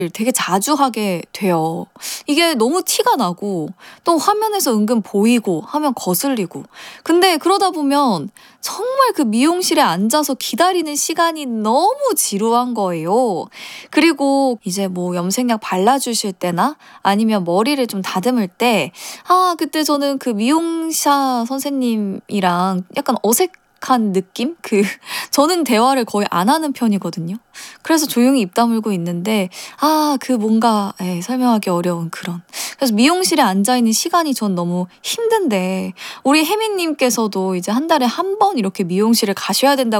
되게 자주 하게 돼요. 이게 너무 티가 나고 또 화면에서 은근 보이고 하면 거슬리고. 근데 그러다 보면 정말 그 미용실에 앉아서 기다리는 시간이 너무 지루한 거예요. 그리고 이제 뭐 염색약 발라주실 때나 아니면 머리를 좀 다듬을 때 그때 저는 그 미용사 선생님이랑 약간 어색한 느낌? 저는 대화를 거의 안 하는 편이거든요. 그래서 조용히 입 다물고 있는데 그 뭔가 설명하기 어려운 그런. 그래서 미용실에 앉아 있는 시간이 전 너무 힘든데 우리 혜민 님께서도 이제 한 달에 한 번 이렇게 미용실을 가셔야 된다고